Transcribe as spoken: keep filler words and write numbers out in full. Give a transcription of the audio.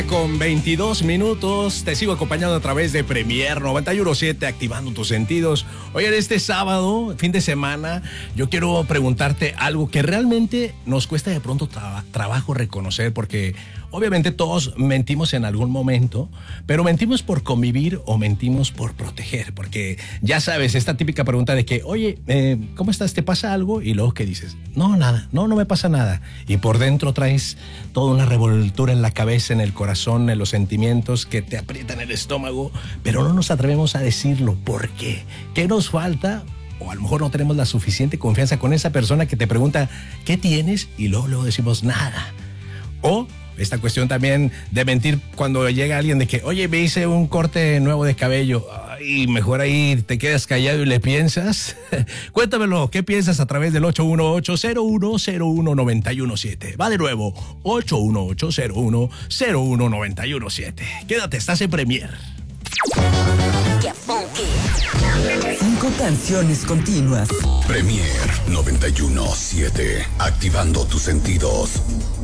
Con veintidós minutos, te sigo acompañando a través de Premier noventa y uno punto siete, activando tus sentidos. Oye, este sábado, fin de semana, yo quiero preguntarte algo que realmente nos cuesta de pronto tra- trabajo reconocer, porque obviamente todos mentimos en algún momento, pero mentimos por convivir o mentimos por proteger, porque ya sabes, esta típica pregunta de que, oye, eh, ¿cómo estás? ¿Te pasa algo? Y luego que dices, no, nada, no, no me pasa nada. Y por dentro traes toda una revoltura en la cabeza, en el corazón, en los sentimientos que te aprietan el estómago, pero no nos atrevemos a decirlo. ¿Por qué? ¿Qué nos falta? O a lo mejor no tenemos la suficiente confianza con esa persona que te pregunta, ¿qué tienes? Y luego, luego decimos, nada. O esta cuestión también de mentir cuando llega alguien de que, oye, me hice un corte nuevo de cabello. Y mejor ahí te quedas callado y le piensas. Cuéntamelo, ¿qué piensas a través del ocho uno ocho, cero uno cero uno, nueve uno siete? Va de nuevo, ocho uno ocho, cero uno cero uno, nueve uno siete. Quédate, estás en Premier. Cinco canciones continuas. Premier noventa y uno punto siete, activando tus sentidos.